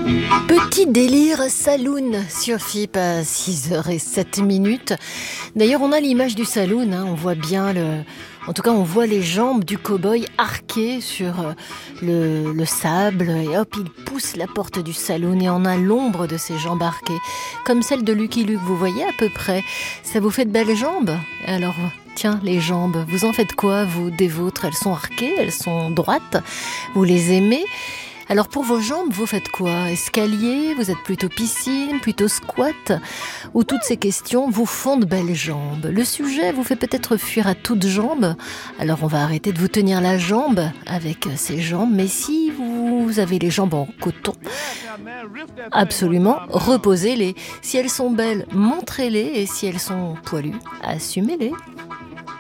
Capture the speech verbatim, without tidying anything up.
Petit délire saloon sur F I P à six heures zéro sept minutes. D'ailleurs, on a l'image du saloon, hein, on voit bien le... En tout cas, on voit les jambes du cow-boy arquées sur le, le sable et hop, il pousse la porte du saloon et on a l'ombre de ses jambes arquées, comme celle de Lucky Luke, vous voyez à peu près. Ça vous fait de belles jambes ? Alors, tiens, les jambes, vous en faites quoi, vous, des vôtres ? Elles sont arquées, elles sont droites, vous les aimez ? Alors pour vos jambes, vous faites quoi ? Escalier ? Vous êtes plutôt piscine ? Plutôt squat ? Ou toutes ces questions vous font de belles jambes ? Le sujet vous fait peut-être fuir à toutes jambes. Alors on va arrêter de vous tenir la jambe avec ces jambes. Mais si vous avez les jambes en coton, absolument, reposez-les. Si elles sont belles, montrez-les. Et si elles sont poilues, assumez-les.